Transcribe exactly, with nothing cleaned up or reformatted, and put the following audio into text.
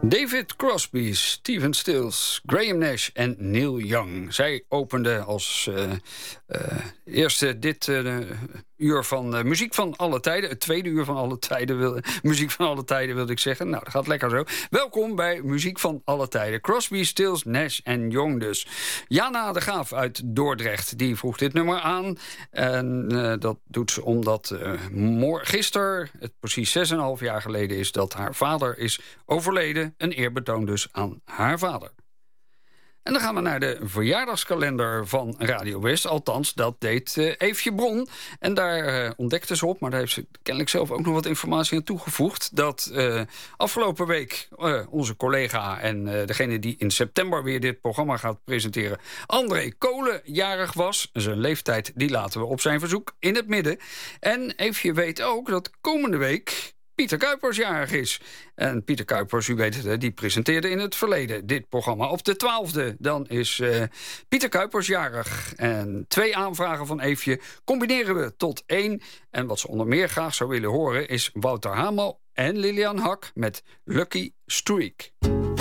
David Crosby, Stephen Stills, Graham Nash en Neil Young. Zij openden als uh, uh, eerste dit uh, uur van uh, muziek van alle tijden. Het tweede uur van alle tijden. Wil, muziek van alle tijden wilde ik zeggen. Nou, dat gaat lekker zo. Welkom bij Muziek van alle tijden. Crosby, Stills, Nash en Young dus. Jana de Graaf uit Dordrecht, die vroeg dit nummer aan. En uh, dat doet ze omdat uh, gisteren, het precies zes en een half jaar geleden is dat haar vader is overleden. Een eerbetoon dus aan haar vader. En dan gaan we naar de verjaardagskalender van Radio West. Althans, dat deed uh, Eefje Bron. En daar uh, ontdekte ze op, maar daar heeft ze kennelijk zelf ook nog wat informatie aan toegevoegd. Dat uh, afgelopen week uh, onze collega en uh, degene die in september weer dit programma gaat presenteren, André Kolen, jarig was. Zijn leeftijd die laten we op zijn verzoek in het midden. En Eefje weet ook dat komende week Pieter Kuipers jarig is. En Pieter Kuipers, u weet het, die presenteerde in het verleden dit programma. Op de twaalfde dan is uh, Pieter Kuipers jarig. En twee aanvragen van Eefje combineren we tot één. En wat ze onder meer graag zou willen horen is Wouter Hamel en Lilian Hak met Lucky Streak.